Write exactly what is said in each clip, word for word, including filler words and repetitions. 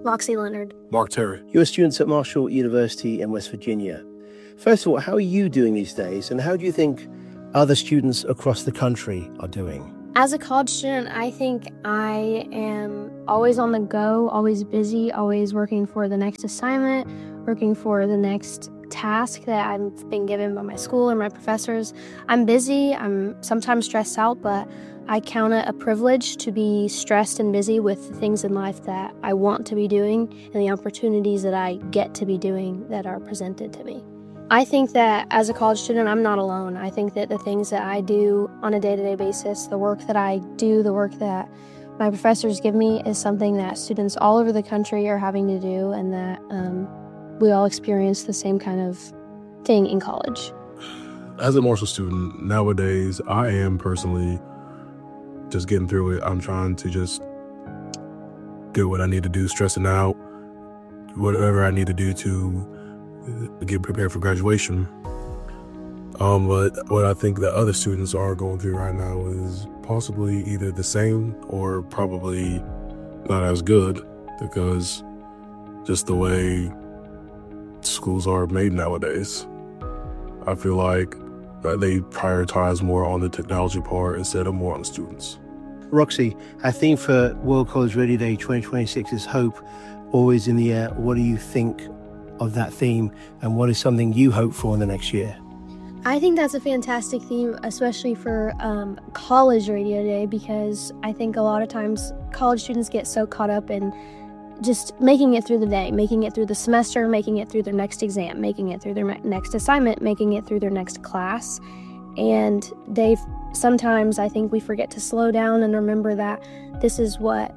Roxy Leonard. Mark Terry. You're students at Marshall University in West Virginia. First of all, how are you doing these days, and how do you think other students across the country are doing? As a college student, I think I am always on the go, always busy, always working for the next assignment, working for the next task that I've been given by my school and my professors. I'm busy, I'm sometimes stressed out, but I count it a privilege to be stressed and busy with the things in life that I want to be doing and the opportunities that I get to be doing that are presented to me. I think that as a college student, I'm not alone. I think that the things that I do on a day-to-day basis, the work that I do, the work that my professors give me is something that students all over the country are having to do, and that um, we all experience the same kind of thing in college. As a Marshall student, nowadays, I am personally just getting through it. I'm trying to just do what I need to do, stressing out, whatever I need to do to get prepared for graduation. Um, but what I think that other students are going through right now is possibly either the same or probably not as good, because just the way schools are made nowadays, I feel like they prioritize more on the technology part instead of more on the students. Roxy, our theme for World College Radio Day twenty twenty-six is hope, always in the air. What do you think of that theme, and what is something you hope for in the next year? I think that's a fantastic theme, especially for um, College Radio Day, because I think a lot of times college students get so caught up in just making it through the day, making it through the semester, making it through their next exam, making it through their next assignment, making it through their next class. And they've sometimes, I think we forget to slow down and remember that this is what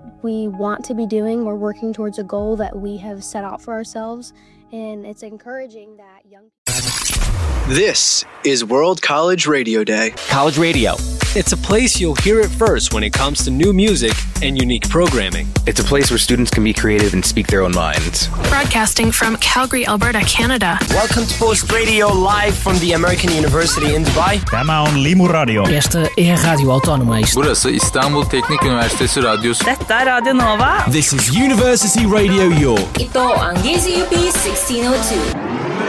we want to be doing. We're working towards a goal that we have set out for ourselves, and it's encouraging that young people. This is World College Radio Day. College Radio. It's a place you'll hear it first when it comes to new music and unique programming. It's a place where students can be creative and speak their own minds. Broadcasting from Calgary, Alberta, Canada. Welcome to Post Radio live from the American University in Dubai. Tämä on Limu Radio. Este är Radio Autonomous. Burası İstanbul Teknik Üniversitesi Radyosu. Detta är Radio Nova. This is University Radio York. Ito ang G Z U P sixteen oh two.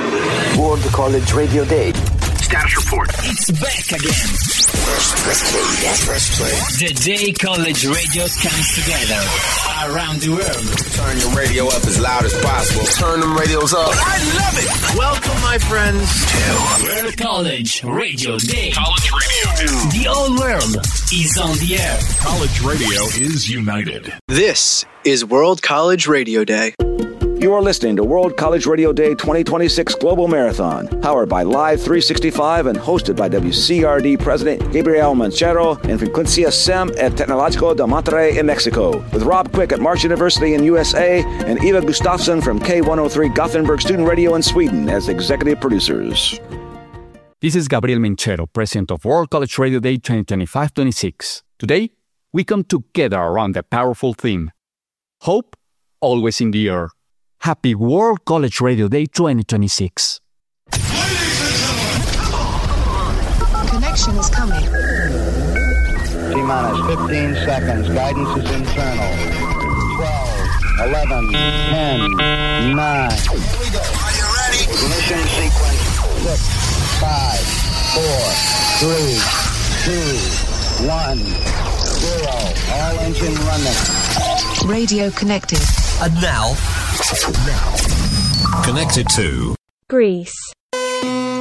World College Radio Day. Status report. It's back again. Press, press play. Press play. The day college radio comes together around the world. Turn your radio up as loud as possible. Turn them radios up. I love it. Welcome, my friends, to World College Radio Day. College Radio Day. The whole world is on the air. College radio is united. This is World College Radio Day. You are listening to World College Radio Day twenty twenty-six Global Marathon, powered by Live three sixty-five and hosted by W C R D President Gabriel Manchero and Frecuencia SEM at Tecnológico de Monterrey in Mexico, with Rob Quick at March University in U S A and Eva Gustafsson from K one oh three Gothenburg Student Radio in Sweden as executive producers. This is Gabriel Manchero, President of World College Radio Day twenty twenty-five twenty-six. Today, we come together around the powerful theme, hope always in the air. Happy World College Radio Day twenty twenty-six. Connection is coming. T-minus fifteen seconds. Guidance is internal. twelve, eleven, ten, nine. Here we go. Are you ready? Ignition sequence. six, five, four, three, two, one, zero. All engine running. Radio connected. And now, now, connected to Greece.